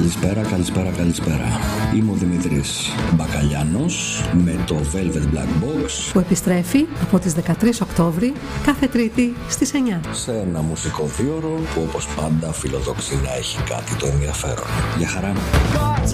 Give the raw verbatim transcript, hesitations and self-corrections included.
Καλησπέρα, καλησπέρα, καλησπέρα. Είμαι ο Δημήτρης Μπακαλιάνος με το Velvet Black Box που επιστρέφει από τις δεκατρείς Οκτώβρη κάθε Τρίτη στις εννιά σε ένα μουσικό δίωρο που όπως πάντα φιλοδοξεί να έχει κάτι το ενδιαφέρον. Γεια χαρά.